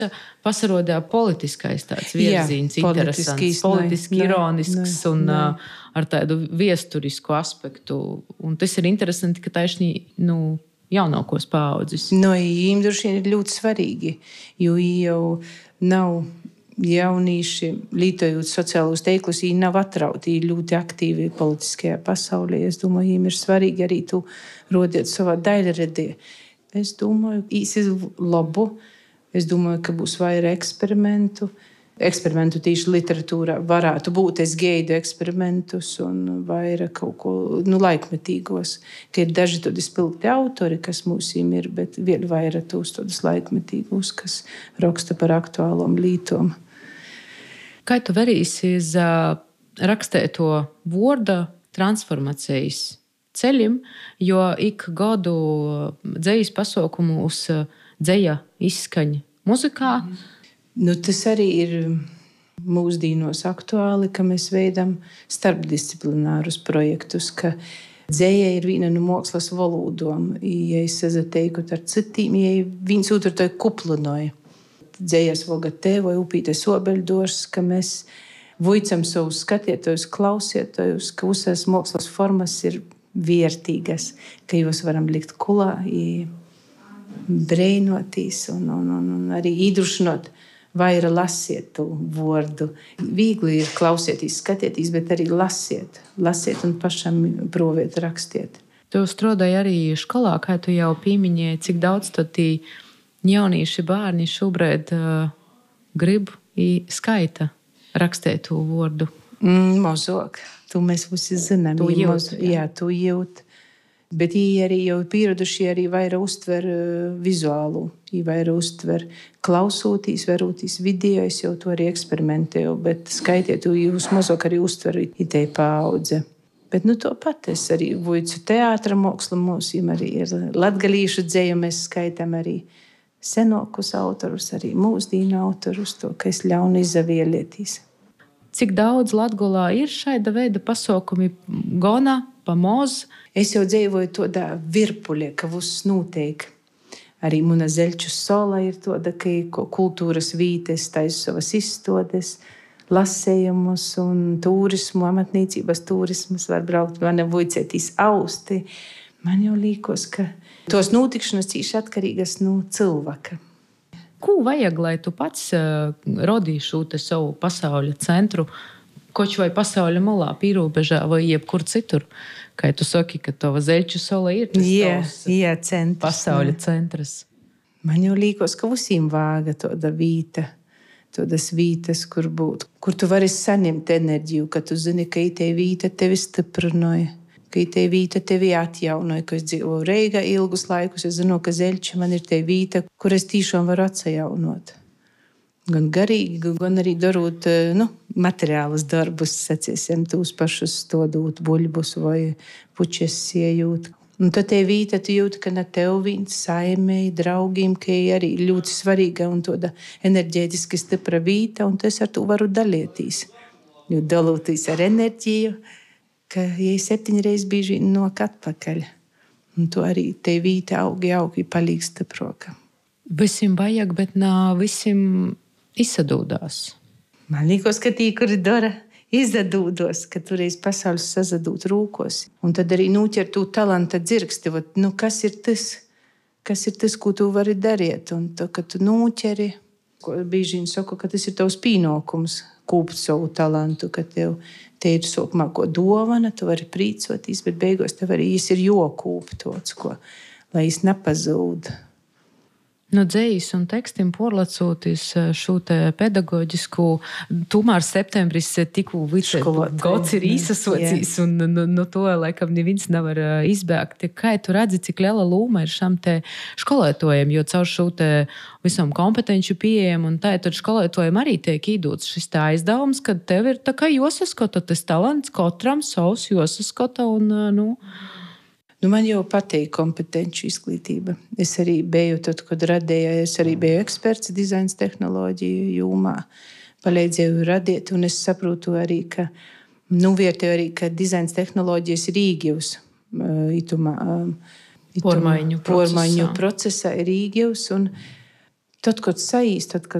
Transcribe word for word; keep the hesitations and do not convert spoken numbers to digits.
Pasarodē politiskais tāds virziens, interesants, politiski ironisks un uh, ar tādu viesturisku aspektu. Un tas ir interesanti, ka taisnī, nu, jaunākos paaudzes. No, viņiem droši vien ir ļoti svarīgi, jo jau nav jaunieši, lietojot sociālos tīklus, viņi nav atrauti, viņi ļoti aktīvi politiskajā pasaulē. Es domāju, viņiem ir svarīgi arī to rodēt savā daļradē. Es domāju, īsi labu. Es domāju, ka būs vairāk eksperimentu. Eksperimentu tieši literatūrā varētu būt. Es gaidu eksperimentus un vairāk kaut ko nu, laikmetīgos. Ka ir daži tādi spilgti autori, kas mums ir, bet vēl vairāk tos tādus laikmetīgos, kas raksta par aktuālām lītām. Kā tu verīsi uz uh, rakstēto vārda transformācijas ceļiem, jo ik gadu dzejas pasaukumus uh, dzeja izskaņa muzikā. Nu, tas arī ir mūsdienos aktuāli, ka mēs veidam starpdisciplinārus projektus, ka dzeja ir viena no mākslas valodām. Ja es sazateikot ar citiem, ja viens otru to kuplinoja. Dzejas vogatē vai upītes obeļdors, ka mēs vuicam savus skatītājus, klausietojus, ka visas mākslas formas ir vērtīgas, ka jūs varam likt kulā, ja breinotīs un, un, un, un arī iedrušinot vaira lasiet to vārdu. Viegli ir klausieties, skatieties, bet arī lasiet. Lasiet un pašam proviet rakstiet. Tu strādāji arī skolā, kā tu jau pieminēji, cik daudz tad tī jaunieši bērni šobrīd uh, grib skaita rakstēt to vārdu? Mm, mazāk. Tu mēs visi zinām. Tu jūt. Jā, tu jūt. Bet viņi arī jau pieraduši, arī vairāk uztver uh, vizuālu. Viņi vairāk uztver klausotīs, verotīs video. Es jau to arī eksperimentēju, bet skaitiet, jūs mazāk arī uztverat itē paudze. Bet nu to pat es arī vuicu teātra mākslu mūs, jums arī ir latgalīšu dzeju, mēs skaitam arī senākus autorus, arī mūsdīnu autorus, to, ka es ļaunu izavielieties. Cik daudz Latgolā ir šāda veida pasaukumi gona, pamoz? Es jau dzīvoju tādā virpuļē, ka viss notiek. Arī Muna Zeļču sola ir tāda, ka kultūras vītes taisa savas izstādes, lasējumus un turismu, amatniecības turismus var braukt, man vuicētīs austi. Man jau līkos, ka tos notikšanas cīši atkarīgas no cilvēka. Ko vajag, lai tu pats uh, rodīši šo savu pasauļa centru, koč vai pasauļa malā, pīrobežā vai jebkur citur? Kā tu saki, ka tava Zeļču sola ir tas jā, tavs jā, centrs, pasauļa jā. centrs? Man jau līkos, ka visiem vāga tāda vīta, tādas vītas, kur būt, kur tu vari saņemt enerģiju, ka tu zini, ka itē vīta tevi stiprinoja, ka itē vīta tevi atjaunoja, ka es dzīvoju Reigā ilgus laikus, es zinu, ka Zeļča man ir te vīta, kur es tīšām varu atsajaunot. Gan garīgi, gan arī darot nu, materiālus darbus, saciesim, tūs pašus stodot buļbus vai pučes siejūt. Un tad te vīta tu jūti, ka ne tev viens saimēji, draugiem, ka arī ļoti svarīga un tāda enerģētiski stipra vīta, un es ar to varu dalīties. Jo dalūties ar enerģiju, ka ja septiņreiz bieži nok atpakaļ. Un to arī te vīta augi, augi palīg stiproka. Visiem vajag, bet nā visiem izsadūdās. Man liekas, ka tī, kuri dara, izdadūdos, ka toreiz pasaules sazadūt rūkos. Un tad arī noķer tu talanta dzirksti. Vat, nu, kas ir tas? Kas ir tas, ko tu vari darīt? Un to, ka tu noķeri, ko bieži saku, ka tas ir tavs pīnokums, kūpt savu talantu, ka tev te ir sākumā ko dovana, tu vari prīcoties, bet beigās tev arī jis ir jokūp tāds, ko, lai jis nepazūd. No dzējas un tekstim porlacoties šo te pedagoģisku, tomēr septembris tikko gods ir īsasocīs un no, no to, laikam, neviens nevar izbēgt. Kā tu redzi, cik liela lūma ir šam te skolētojiem, jo caur šo te visam kompetenču pieejam un tā, tad skolētojiem arī tiek īdūts šis tā aizdevums, kad tev ir tā kā josaskota tas talants, katram savs josaskota un, nu... Nu, man jau patīk kompetenču izglītība. Es arī biju, tad, kad radēju, es arī biju eksperts dizains tehnoloģiju jomā. Palīdzēju radīt, un es saprotu arī, ka, nu, vērtēju arī, ka dizains tehnoloģijas ir Rīgivs. Itumā, itumā pormaiņu procesā. Pormaiņu procesā ir Rīgivs, un Tad, kad saīst, tad, kad